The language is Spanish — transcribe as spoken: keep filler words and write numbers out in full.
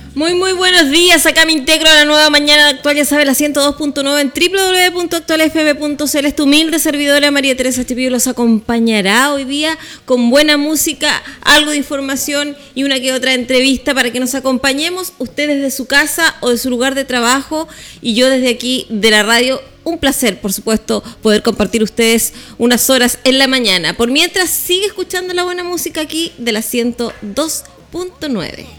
Muy, muy buenos días. Acá me integro a la nueva mañana de Actual, ya sabe, la ciento dos punto nueve en doble u doble u doble u punto actual f m punto c l. Esta humilde servidora María Teresa Chipillo los acompañará hoy día con buena música, algo de información y una que otra entrevista para que nos acompañemos ustedes de su casa o de su lugar de trabajo y yo desde aquí de la radio. Un placer, por supuesto, poder compartir ustedes unas horas en la mañana. Por mientras, sigue escuchando la buena música aquí de la ciento dos punto nueve.